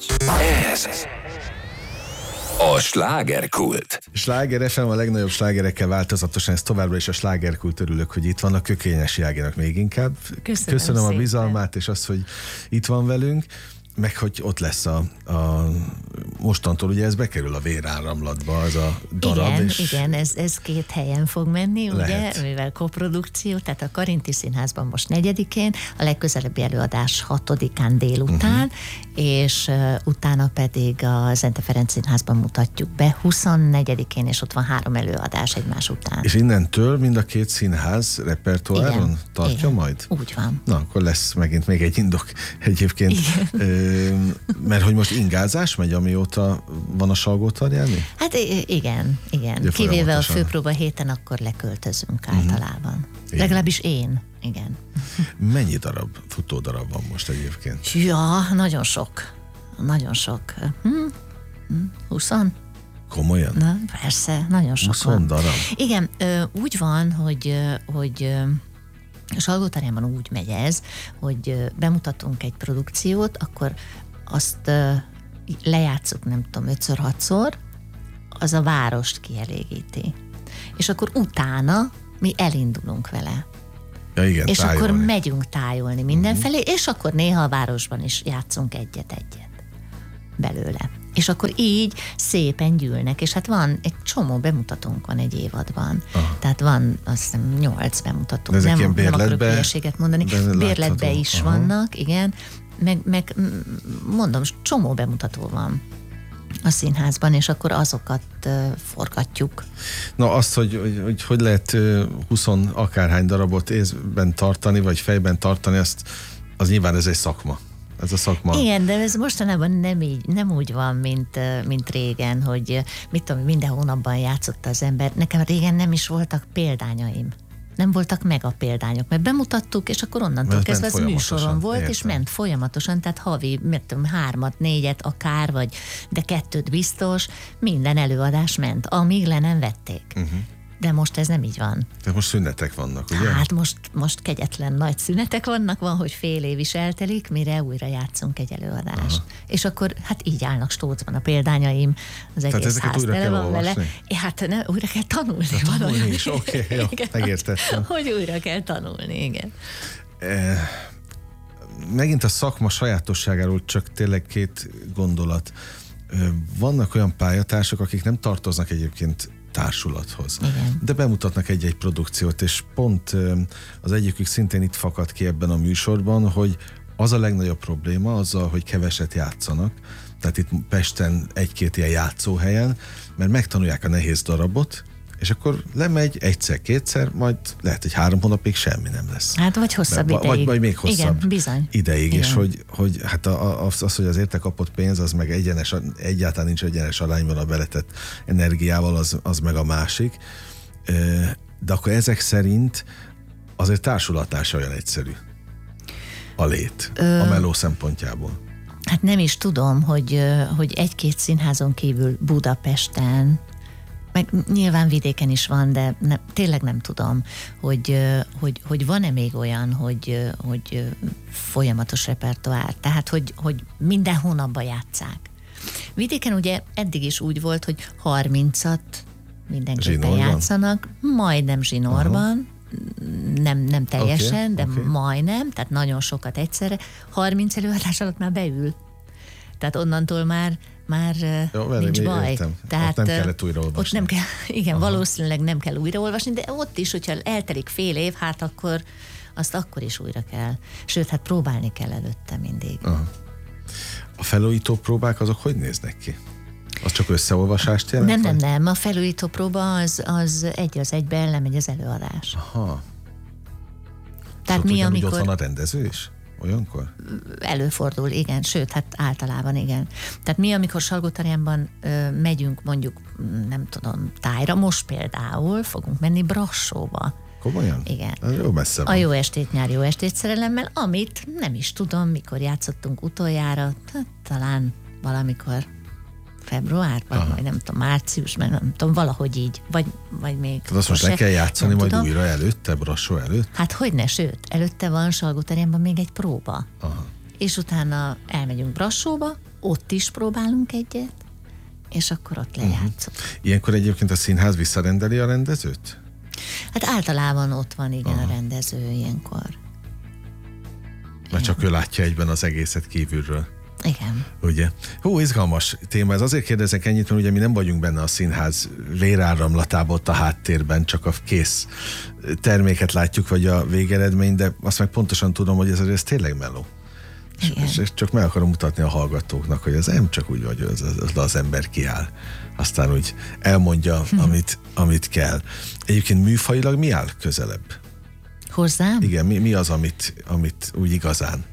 Ez a Slágerkult. Sláger FM, a legnagyobb slágerekkel változatosan, ez továbbra is a Slágerkult. Örülök, hogy itt van a Kökényesi Áginak még inkább. Köszönöm a bizalmát, és azt, hogy itt van velünk, meg hogy ott lesz a mostantól, ugye ez bekerül a véráramlatba, az a darab. Igen, ez két helyen fog menni, lehet. Ugye, mivel koprodukció, tehát a Karinti Színházban most 4-én, a legközelebbi előadás 6-án délután, és utána pedig a Zente Ferenc Színházban mutatjuk be 24-én, és ott van 3 előadás egymás után. És innentől mind a két színház repertoáron tartja majd? Úgy van. Na, akkor lesz megint még egy indok egyébként. Mert hogy most ingázás megy, amióta van a Salgótarjáni? Hát igen. Kivéve a főpróba héten, akkor leköltözünk általában. Igen. Legalábbis én. Igen. Mennyi futódarab van most egyébként? Ja, nagyon sok. 20? Komolyan? Na, persze, nagyon sok 20 van. darab? Igen, úgy van, hogy a Salgótarjánban úgy megy ez, hogy bemutatunk egy produkciót, akkor azt lejátszuk, nem tudom, 5-6-szor, az a várost kielégíti. És akkor utána mi elindulunk vele. Ja, igen, és tájolni. Akkor megyünk tájolni mindenfelé, és akkor néha a városban is játszunk egyet-egyet belőle. És akkor így szépen gyűlnek, és hát van egy csomó bemutatónk van egy évadban. Aha. Tehát van azt hiszem 8 bemutató. Nem akarok hülyeséget mondani. Bérletbe is vannak, igen. Meg mondom, csomó bemutató van a színházban, és akkor azokat forgatjuk. Na azt, hogy lehet 20 akárhány darabot észben tartani, vagy fejben tartani, az nyilván ez egy szakma. Ez a szakma. Igen, de ez mostanában nem úgy van, mint régen, hogy mit tudom, minden hónapban játszott az ember. Nekem régen nem is voltak példányaim. Nem voltak meg a példányok, mert bemutattuk, és akkor onnantól kezdve ez műsoron volt, értem. És ment folyamatosan, tehát havi, 3-4 akár, de 2 biztos, minden előadás ment, amíg le nem vették. De most ez nem így van. De most szünetek vannak, ugye? Hát most kegyetlen nagy szünetek vannak, van, hogy fél év is eltelik, mire újra játszunk egy előadást. Aha. És akkor hát így állnak stócban a példányaim, az egész ház tele van vele. Hát újra kell tanulni. Tanulni is, oké, jó, megértettem. Hogy újra kell tanulni, igen. Megint a szakma sajátosságáról csak tényleg 2 gondolat. Vannak olyan pályatársak, akik nem tartoznak egyébként társulathoz. Igen. De bemutatnak egy-egy produkciót, és pont az egyikük szintén itt fakad ki ebben a műsorban, hogy az a legnagyobb probléma azzal, hogy keveset játszanak, tehát itt Pesten 1-2 ilyen játszóhelyen, mert megtanulják a nehéz darabot, és akkor lemegy 1-2-szer, majd lehet, hogy 3 hónapig semmi nem lesz. Hát vagy hosszabb ideig. Vagy még hosszabb. Igen, bizony. Ideig, igen. És hogy hát az, hogy az érte kapott pénz, az meg egyáltalán nincs egyenes arányban a beletett energiával, az meg a másik. De akkor ezek szerint azért társulatás olyan egyszerű a lét, a meló szempontjából. Hát nem is tudom, hogy 1-2 színházon kívül Budapesten, meg nyilván vidéken is van, de tényleg nem tudom, hogy van-e még olyan, hogy folyamatos repertoár, tehát hogy minden hónapban játsszák. Vidéken ugye eddig is úgy volt, hogy 30-at mindenképpen játszanak, majdnem zsinórban, nem teljesen, de majdnem, tehát nagyon sokat egyszerre, 30 előadás alatt már beül. Tehát onnantól már nincs baj. Értem. Tehát ott nem kellett újraolvasni. Ott nem kell, igen, valószínűleg nem kell újraolvasni, de ott is, hogyha eltelik fél év, hát akkor azt akkor is újra kell. Sőt, hát próbálni kell előtte mindig. Aha. A felújító próbák azok hogy néznek ki? Az csak összeolvasást jelent? Nem. A felújító próba az egy az egybe lemegy az előadás. Aha. Tehát mi, amikor... ott van a rendező is? Olyankor? Előfordul, igen, sőt, hát általában igen. Tehát mi, amikor Salgótarjánban megyünk mondjuk, nem tudom, tájra, most például fogunk menni Brassóba. Komolyan? Igen. Ez jó messze van. A Jó estét nyár, jó estét szerelemmel, amit nem is tudom, mikor játszottunk utoljára, talán valamikor februárban, vagy nem tudom, március, mert nem tudom, valahogy így, vagy még... Tehát azt most le kell játszani majd tudom. Újra előtte, Brassó előtt? Hát hogyne, sőt, előtte van Salgótarjánban még egy próba. Aha. És utána elmegyünk Brassóba, ott is próbálunk egyet, és akkor ott lejátszunk. Ilyenkor egyébként a színház visszarendeli a rendezőt? Hát általában ott van, igen, a rendező ilyenkor. Mert csak ő látja egyben az egészet kívülről. Igen. Ugye? Hú, izgalmas téma. Ez azért kérdezek ennyit, mert ugye mi nem vagyunk benne a színház véráramlatában ott a háttérben, csak a kész terméket látjuk, vagy a végeredmény, de azt meg pontosan tudom, hogy ez tényleg meló. És csak meg akarom mutatni a hallgatóknak, hogy ez nem csak úgy, hogy az ember kiáll. Aztán úgy elmondja, amit kell. Egyébként műfajilag mi áll közelebb? Hozzám? Igen, mi az, amit úgy igazán?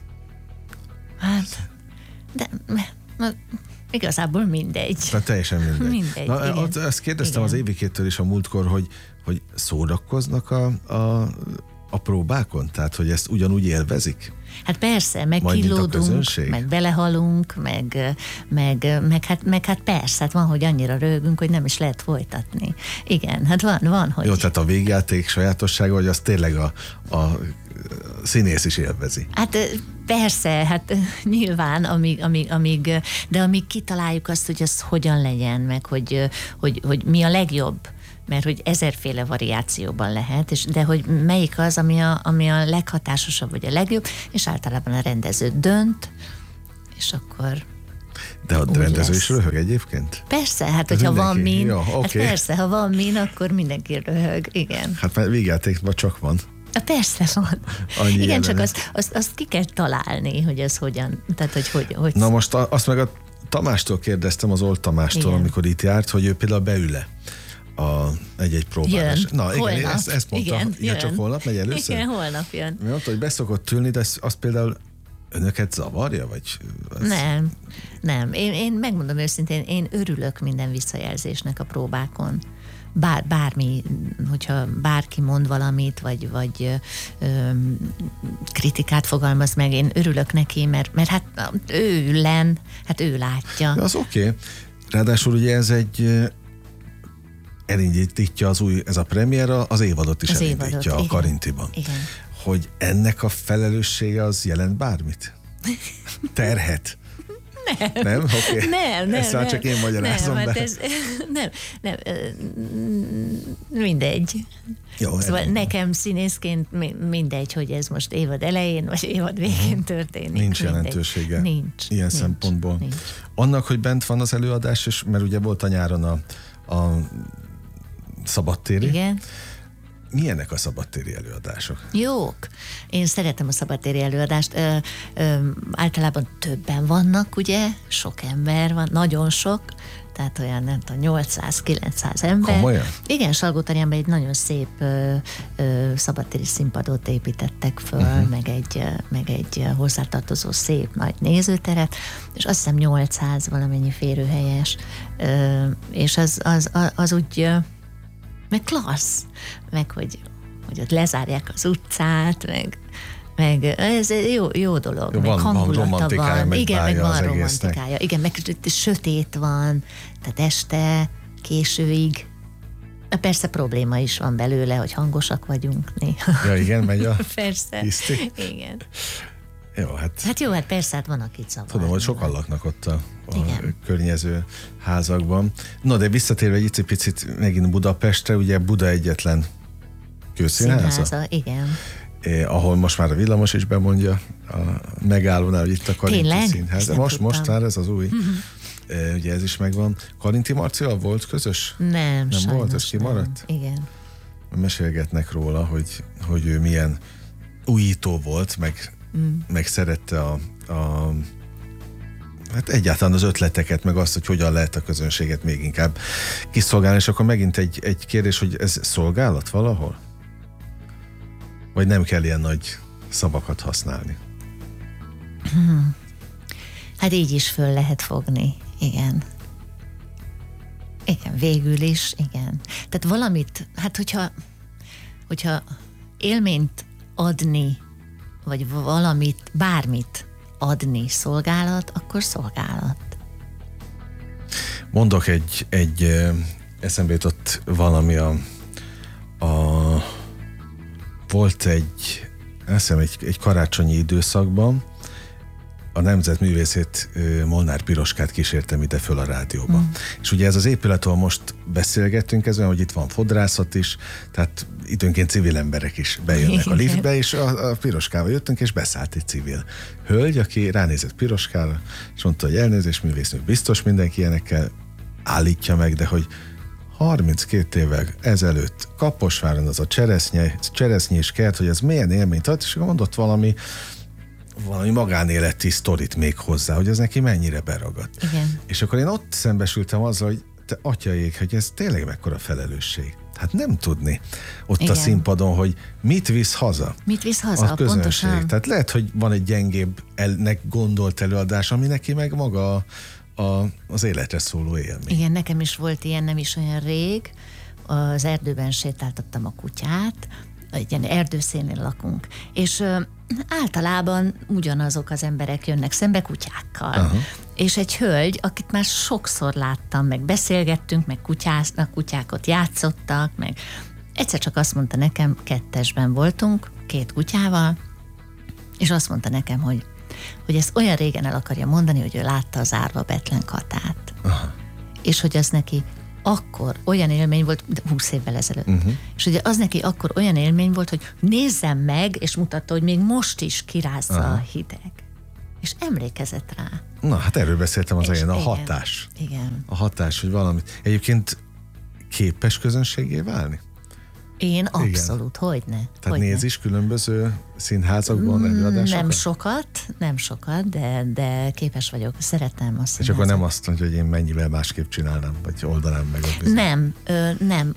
Hát, de igazából mindegy. Na, teljesen mindegy. Mindegy, Na, igen. ezt kérdeztem Igen. az Évikétől is a múltkor, hogy szórakoznak a próbákon? Tehát, hogy ezt ugyanúgy élvezik? Hát persze, meg Majd, mint a kilódunk, közönség? meg belehalunk, meg hát persze, hát van, hogy annyira röhögünk, hogy nem is lehet folytatni. Igen, hát van, hogy... Jó, tehát a végjáték sajátossága, hogy az tényleg a színész is élvezi. Hát persze, hát nyilván, amíg kitaláljuk azt, hogy az hogyan legyen, meg hogy mi a legjobb, mert hogy ezerféle variációban lehet, de hogy melyik az, ami a leghatásosabb, vagy a legjobb, és általában a rendező dönt, és akkor... De a rendező lesz. is röhög egyébként? Persze, hát Ez hogyha van mindenki? min, Jó, hát oké. persze, ha van min, akkor mindenki röhög, igen. Hát mert végjátékban csak van. Persze van. Annyi Igen, csak jelenet. azt ki kell találni, hogy ez hogyan, tehát hogy... Na most azt meg a Tamástól kérdeztem, az Old Tamástól, Igen. amikor itt járt, hogy ő például beül-e egy próbálás. Jön. Na igen, Holnap. ezt mondta. Igen, Ja, csak jön. holnap megy először? Igen, holnap jön. Mi mondta, hogy beszokott ülni, de az például önöket zavarja? Vagy Nem. Én megmondom őszintén, én örülök minden visszajelzésnek a próbákon. Bármi, hogyha bárki mond valamit, vagy kritikát fogalmaz meg, én örülök neki, mert hát ő len, hát ő látja. De az oké. Ráadásul ugye ez elindítja ez a premiéra, az évadot is Az elindítja évadot, a igen. Karintiban. Igen. Hogy ennek a felelőssége az jelent bármit? Terhet? Nem? Oké. Nem. Ezt már csak én magyarázom nem, be. Hát nem, mindegy. Jó, Szóval elég. nekem színészként mindegy, hogy ez most évad elején, vagy évad végén történik. Nincs Mindegy. jelentősége. Nincs. Ilyen szempontból. Nincs. Annak, hogy bent van az előadás, és mert ugye volt a nyáron a szabadtéri. Igen. Milyenek a szabadtéri előadások? Jók. Én szeretem a szabadtéri előadást. Általában többen vannak, ugye? Sok ember van, nagyon sok. Tehát olyan, nem tudom, 800-900 ember. Komolyan? Igen, Salgótarjánban egy nagyon szép szabadtéri színpadot építettek föl, meg egy hozzátartozó szép nagy nézőteret, és azt hiszem 800 valamennyi férőhelyes, és az úgy meg klassz, meg hogy ott lezárják az utcát, meg ez jó dolog, Jó, meg van hangulata romantikája, van. meg Igen, meg bája van az egésznek. romantikája. Igen, meg sötét van, tehát este, későig. Persze probléma is van belőle, hogy hangosak vagyunk néha. Ja, igen, megy a Persze. hiszti? Igen. Jó, hát Hát jó, hát persze, hát van, akit zavar. tudom, hogy sokan laknak ott a Igen. környező házakban. No, de visszatérve egy icipicit megint Budapestre, ugye Buda egyetlen kőszínháza, Színháza, igen. ahol most már a villamos is bemondja a megállónál, hogy itt a Karinti Tényleg? Színház. Ezt De nem most tudtam. már ez az új. Ugye ez is megvan. Karinti Marcival volt közös? Nem volt, sajnos ez kimaradt? nem. Igen. Mesélgetnek róla, hogy ő milyen újító volt, meg szerette hát egyáltalán az ötleteket, meg azt, hogy hogyan lehet a közönséget még inkább kiszolgálni, és akkor megint egy kérdés, hogy ez szolgálat valahol? Vagy nem kell ilyen nagy szavakat használni? Hát így is föl lehet fogni, igen. Igen, végül is, igen. Tehát valamit, hát hogyha élményt adni, vagy valamit, bármit adni szolgálat, akkor szolgálat. Mondok egy eszembe jutott valami volt azt hiszem egy karácsonyi időszakban, a Nemzetművészét, Molnár Piroskát kísértem ide föl a rádióba. És ugye ez az épület, ahol most beszélgettünk, ez olyan, hogy itt van fodrászat is, tehát időnként civil emberek is bejönnek a liftbe, és a Piroskával jöttünk, és beszállt egy civil hölgy, aki ránézett Piroskára, és mondta, hogy elnézést, művésznő, biztos mindenki ilyenekkel állítja meg, de hogy 32 évvel ezelőtt Kaposváron az a cseresznyés kert, hogy ez milyen élményt ad, és mondott valami magánéleti sztorit még hozzá, hogy ez neki mennyire beragadt. Igen. És akkor én ott szembesültem azzal, hogy te atyaik, hogy ez tényleg mekkora felelősség. Hát nem tudni ott igen. a színpadon, hogy mit visz haza. Mit visz haza, a közönség. pontosan. Tehát lehet, hogy van egy gyengébb gondolt előadás, ami neki meg maga az életre szóló élmény. Igen, nekem is volt ilyen, nem is olyan rég. Az erdőben sétáltattam a kutyát, egy ilyen erdőszélnél lakunk, és általában ugyanazok az emberek jönnek szembe kutyákkal. Aha. És egy hölgy, akit már sokszor láttam, meg beszélgettünk, meg kutyákat játszottak, meg egyszer csak azt mondta nekem, 2-esben voltunk, 2 kutyával, és azt mondta nekem, hogy ezt olyan régen el akarja mondani, hogy ő látta az Árva Bethlen Katát. Aha. És hogy az neki akkor olyan élmény volt, 20 évvel ezelőtt, és ugye az neki akkor olyan élmény volt, hogy nézzem meg, és mutatta, hogy még most is kirázza a hideg. És emlékezett rá. Na, hát erről beszéltem az elején, a hatás. Igen. A hatás, hogy valamit. Egyébként képes közönségé válni? Én abszolút, hogyne. Tehát néz is különböző színházakban előadásokat? Nem sokat, de képes vagyok, szeretem azt. És akkor nem azt mondja, hogy én mennyivel másképp csinálnám, vagy oldanám meg a bizony. Nem,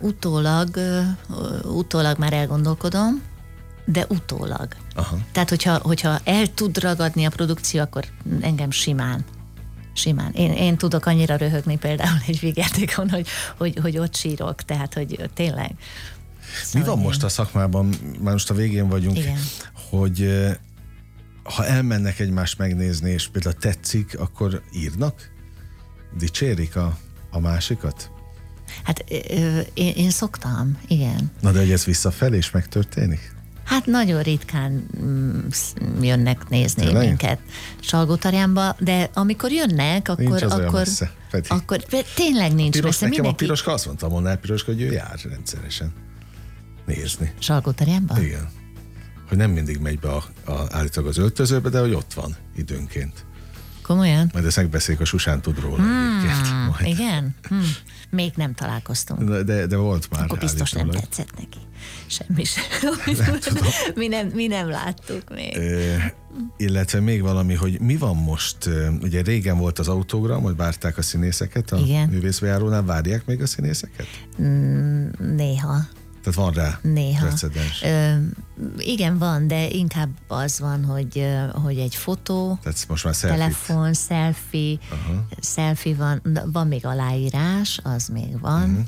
utólag már elgondolkodom, de utólag. Aha. Tehát, hogyha el tud ragadni a produkció, akkor engem simán. Én tudok annyira röhögni például egy vígjátékon, hogy ott sírok, tehát, hogy tényleg. Mi van most a szakmában, már most a végén vagyunk, igen. hogy ha elmennek egymást megnézni, és például tetszik, akkor írnak? Dicsérik a másikat? Hát én szoktam, igen. Na de hogy ez visszafelé is megtörténik? Hát nagyon ritkán jönnek nézni minket Salgótarjánba, de amikor jönnek, akkor tényleg nincs messze. Nekem a Piroska azt mondta, Molnár Piroska, hogy ő jár rendszeresen nézni. Salgótarjánba? Igen. Hogy nem mindig megy be állítólag az öltözőbe, de hogy ott van időnként. Komolyan? Majd ezt megbeszéljük, a Susán tud róla egyébként. Igen? Még nem találkoztunk. De volt már. Akkor biztos nem tetszett neki. Semmi sem. Mi nem láttuk még. Illetve még valami, hogy mi van most, ugye régen volt az autógram, hogy várták a színészeket a művészbejárónál, várják még a színészeket? Néha. Tehát van rá precedens. Igen, van, de inkább az van, hogy egy fotó, most már telefon, selfie van még aláírás, az még van,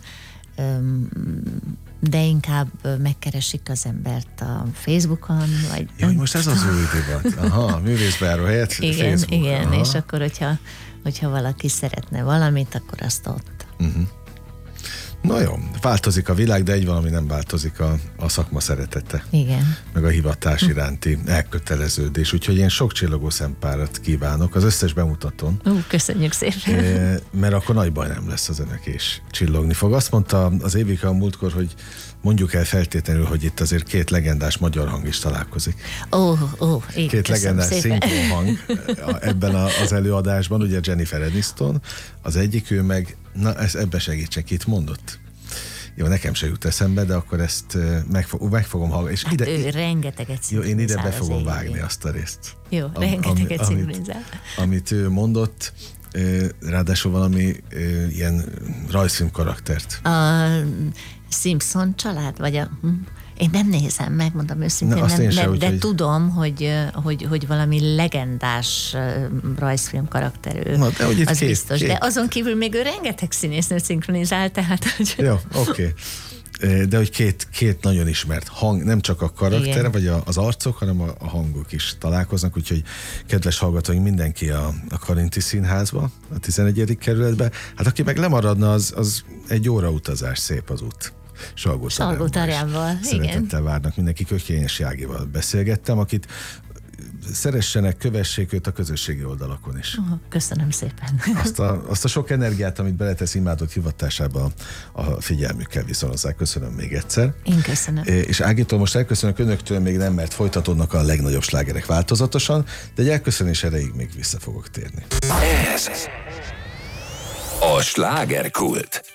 de inkább megkeresik az embert a Facebookon, vagy... Ja, most ez az új divat. Aha, művészbejáró helyett Facebook. Igen, aha. És akkor, hogyha valaki szeretne valamit, akkor azt ott. Na jó, változik a világ, de egy valami nem változik, a szakma szeretete. Igen. Meg a hivatás iránti elköteleződés. Úgyhogy én sok csillogó szempárat kívánok az összes bemutatón. Köszönjük szépen. Mert akkor nagy baj nem lesz az önök, és csillogni fog. Azt mondta az Évika a múltkor, hogy mondjuk el feltétlenül, hogy itt azért 2 legendás magyar hang is találkozik. Igen, 2 legendás szinkronhang ebben az előadásban, ugye Jennifer Aniston, az egyik, ő meg, ebbe segítsen, kit mondott? Jó, nekem se jut eszembe, de akkor ezt meg fogom hallani. És ő rengeteget szimbolizál. Jó, én ide be fogom vágni azt a részt. Jó, rengeteget szimbolizál. Amit ő mondott, ráadásul valami ilyen rajzfilm karaktert. A Simpson család, vagy én nem nézem, megmondom őszintén, de tudom, hogy valami legendás rajzfilm karakterű. Na, de hogy az biztos. De azon kívül még ő rengeteg színésznőt szinkronizál, tehát... Hogy... Jó, oké. De hogy két nagyon ismert hang, nem csak a karakter, vagy az arcok, hanem a hangok is találkoznak, úgyhogy kedves hallgatóink, mindenki a Karinti Színházba, a 11. kerületbe. Hát aki meg lemaradna, az egy óra utazás, szép az út. Salgótarjánban. Igen. Szeretettel várnak mindenki. Kökényes Jágival beszélgettem, akit szeressenek, kövessék őt a közösségi oldalakon is. Köszönöm szépen. Azt a sok energiát, amit beletesz imádott hivatásába, a figyelmükkel viszonozzák. Köszönöm még egyszer. Én köszönöm. És Ágitól most elköszönök, önöktől még nem, mert folytatódnak a legnagyobb slágerek változatosan, de egy elköszönés erejéig még vissza fogok térni. Ez a slágerkult.